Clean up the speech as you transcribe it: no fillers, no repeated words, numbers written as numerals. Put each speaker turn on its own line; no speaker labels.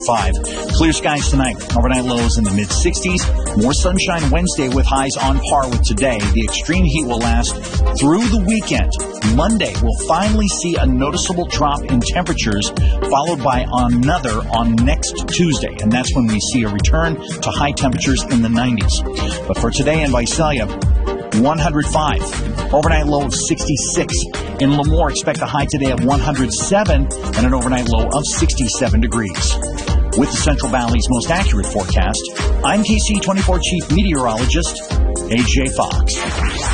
5. Clear skies tonight. Overnight lows in the mid-60s. More sunshine Wednesday with highs on par with today. The extreme heat will last through the weekend. Monday, we'll finally see a noticeable drop in temperatures, followed by another on next Tuesday. And that's when we see a return to high temperatures in the 90s. But for today in Visalia, 105. Overnight low of 66. In Lemoore, expect a high today of 107 and an overnight low of 67 degrees. With the Central Valley's most accurate forecast, I'm KC24 Chief Meteorologist, AJ Fox.